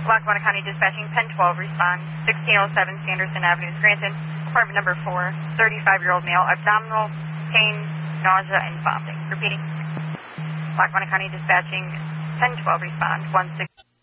Lackawanna County Dispatching, Pen 12, respond. 1607 Sanderson Avenue, Scranton. Apartment number 4, 35-year-old male, abdominal pain, nausea, and vomiting. Repeating. Lackawanna County Dispatching, Pen 12, respond. 16.